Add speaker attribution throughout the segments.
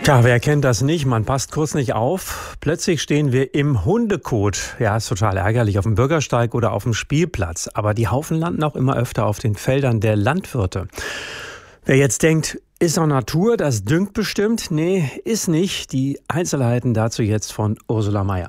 Speaker 1: Ja, wer kennt das nicht? Man passt kurz nicht auf. Plötzlich stehen wir im Hundekot. Ja, ist total ärgerlich auf dem Bürgersteig oder auf dem Spielplatz. Aber die Haufen landen auch immer öfter auf den Feldern der Landwirte. Wer jetzt denkt, ist doch Natur, das düngt bestimmt. Nee, ist nicht. Die Einzelheiten dazu jetzt von Ursula Meier.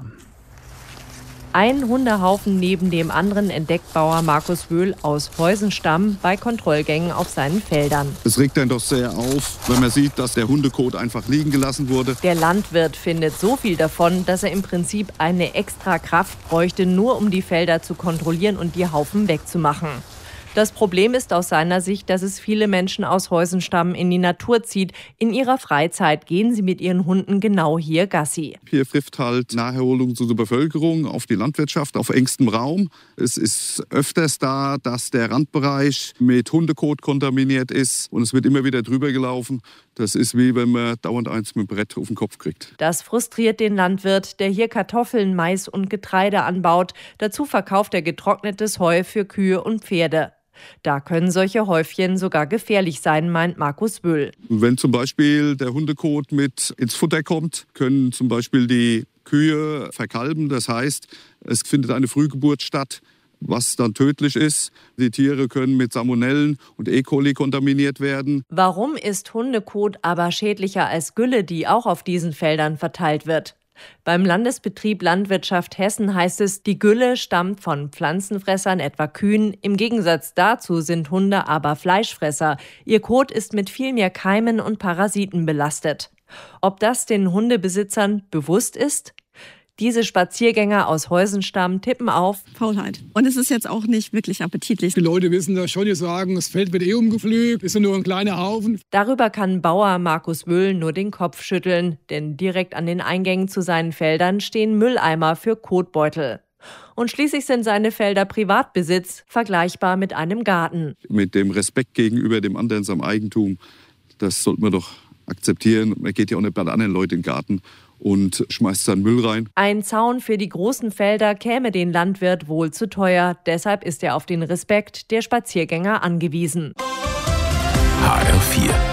Speaker 2: Ein Hundehaufen neben dem anderen entdeckt Bauer Markus Wöhl aus Heusenstamm bei Kontrollgängen auf seinen Feldern.
Speaker 3: Es regt einen doch sehr auf, wenn man sieht, dass der Hundekot einfach liegen gelassen wurde.
Speaker 2: Der Landwirt findet so viel davon, dass er im Prinzip eine extra Kraft bräuchte, nur um die Felder zu kontrollieren und die Haufen wegzumachen. Das Problem ist aus seiner Sicht, dass es viele Menschen aus Heusenstamm in die Natur zieht. In ihrer Freizeit gehen sie mit ihren Hunden genau hier Gassi.
Speaker 3: Hier trifft halt Naherholung zur Bevölkerung auf die Landwirtschaft auf engstem Raum. Es ist öfters da, dass der Randbereich mit Hundekot kontaminiert ist und es wird immer wieder drüber gelaufen. Das ist wie wenn man dauernd eins mit dem Brett auf den Kopf kriegt.
Speaker 2: Das frustriert den Landwirt, der hier Kartoffeln, Mais und Getreide anbaut. Dazu verkauft er getrocknetes Heu für Kühe und Pferde. Da können solche Häufchen sogar gefährlich sein, meint Markus Wöhl.
Speaker 3: Wenn zum Beispiel der Hundekot mit ins Futter kommt, können zum Beispiel die Kühe verkalben. Das heißt, es findet eine Frühgeburt statt, was dann tödlich ist. Die Tiere können mit Salmonellen und E. coli kontaminiert werden.
Speaker 2: Warum ist Hundekot aber schädlicher als Gülle, die auch auf diesen Feldern verteilt wird? Beim Landesbetrieb Landwirtschaft Hessen heißt es, die Gülle stammt von Pflanzenfressern, etwa Kühen. Im Gegensatz dazu sind Hunde aber Fleischfresser. Ihr Kot ist mit viel mehr Keimen und Parasiten belastet. Ob das den Hundebesitzern bewusst ist? Diese Spaziergänger aus Heusenstamm tippen auf
Speaker 4: Faulheit. Und es ist jetzt auch nicht wirklich appetitlich.
Speaker 5: Die Leute wissen das schon, die sagen, das Feld wird umgepflügt, ist ja nur ein kleiner Haufen.
Speaker 2: Darüber kann Bauer Markus Wöhl nur den Kopf schütteln, denn direkt an den Eingängen zu seinen Feldern stehen Mülleimer für Kotbeutel. Und schließlich sind seine Felder Privatbesitz, vergleichbar mit einem Garten.
Speaker 3: Mit dem Respekt gegenüber dem anderen, seinem Eigentum, das sollte man doch akzeptieren. Man geht ja auch nicht bei anderen Leuten in den Garten und schmeißt seinen Müll rein.
Speaker 2: Ein Zaun für die großen Felder käme den Landwirt wohl zu teuer. Deshalb ist er auf den Respekt der Spaziergänger angewiesen.
Speaker 6: HR4